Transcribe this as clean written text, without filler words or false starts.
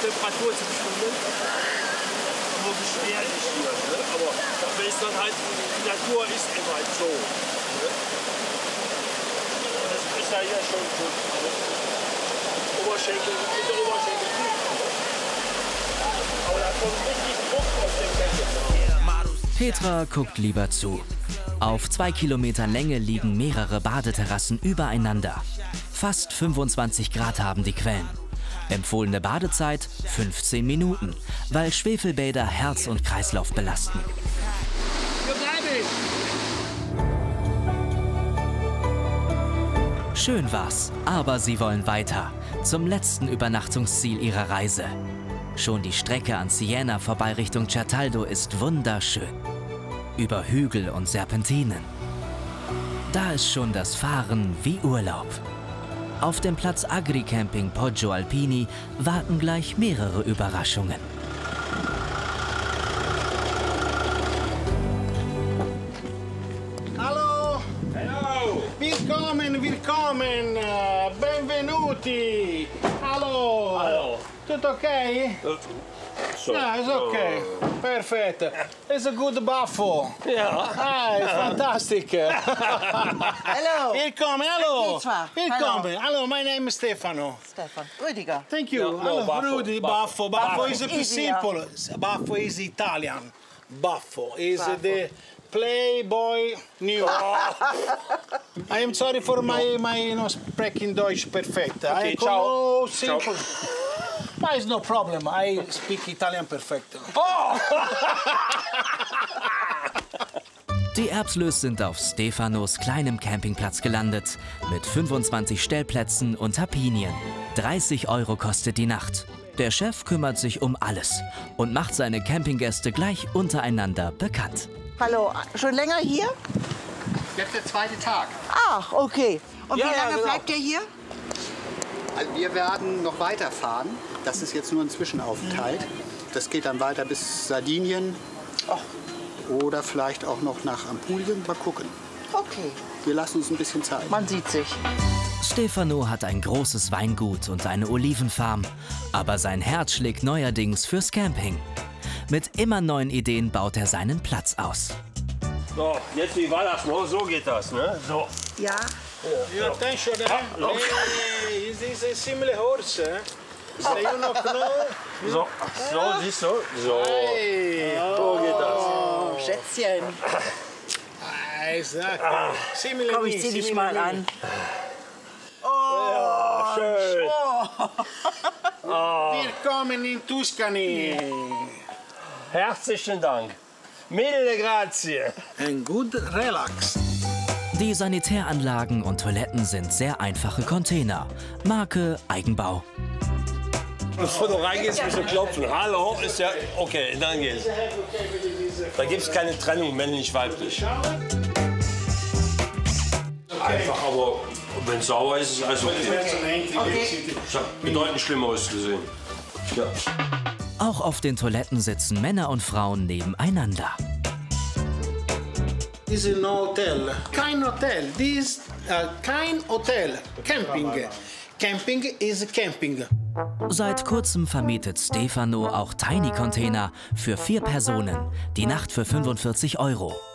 Temperatur zu bestimmen. Nur schwer ist hier. Ne? Aber dafür ist dann halt, die Natur ist eben halt so. Ne? Das ist ja hier schon gut. Oberschenkel, mit der Oberschenkel gut. Aber da kommt richtig Druck auf den Becken. Petra guckt lieber zu. Auf 2 Kilometern Länge liegen mehrere Badeterrassen übereinander. Fast 25 Grad haben die Quellen. Empfohlene Badezeit 15 Minuten, weil Schwefelbäder Herz und Kreislauf belasten. Schön war's, aber sie wollen weiter. Zum letzten Übernachtungsziel ihrer Reise. Schon die Strecke an Siena vorbei Richtung Certaldo ist wunderschön. Über Hügel und Serpentinen. Da ist schon das Fahren wie Urlaub. Auf dem Platz Agricamping Poggio Alpini warten gleich mehrere Überraschungen. Hallo! Hallo! Willkommen, willkommen! Benvenuti! Hallo! Hallo! Tutto ok? So. Ah, it's okay. Perfect. It's a good buffo. Ja. Ah, it's fantastic. Hello. Willkommen, hallo. Konnichiwa. Willkommen. Hello, my name is Stefano. Stefan. Rüdiger. Thank you. No, Hello, Buffo. Rudy, Buffo. Buffo. Buffo is Buffo. più Easy, yeah. simple. Buffo is Italian. Buffo is Buffo. the Playboy new. I am sorry for my speaking Deutsch perfect. Okay, I ciao. simple. But it's no problem. I speak Italian perfect. Die Erbslös sind auf Stefanos kleinem Campingplatz gelandet. Mit 25 Stellplätzen und Tapinien. 30 € kostet die Nacht. Der Chef kümmert sich um alles und macht seine Campinggäste gleich untereinander bekannt. Hallo. Schon länger hier? Jetzt der zweite Tag. Ach, okay. Und Ja, wie ja, lange genau. bleibt ihr hier? Also wir werden noch weiterfahren. Das ist jetzt nur ein Zwischenaufenthalt. Das geht dann weiter bis Sardinien. Oder vielleicht auch noch nach Apulien. Mal gucken. Okay. Wir lassen uns ein bisschen Zeit. Man sieht sich. Stefano hat ein großes Weingut und eine Olivenfarm. Aber sein Herz schlägt neuerdings fürs Camping. Mit immer neuen Ideen baut er seinen Platz aus. So, jetzt wie war das? No? So geht das, ne? So. Ja. Your attention, hey, this is a similar horse. So you know, So, so, siehst du? So. Hey. So geht das. Oh, Schätzchen. Exactly. Similar Komm, ich me, zieh dich similar mal me. an. Ja, schön. Willkommen in Tuscany. Herzlichen Dank. Mille grazie. And good relax. Die Sanitäranlagen und Toiletten sind sehr einfache Container. Marke Eigenbau. Bevor du reingehst, musst du klopfen. Hallo, ist ja okay, dann geht's. Da gibt es keine Trennung männlich-weiblich. Einfach, aber wenn es sauer ist, ist alles okay. Ich habe bedeutend Schlimmeres gesehen. Ja. Auch auf den Toiletten sitzen Männer und Frauen nebeneinander. This is no hotel. Kein Hotel. This kein Hotel. Camping. Camping is camping. Seit kurzem vermietet Stefano auch Tiny Container für 4 Personen. Die Nacht für 45 €.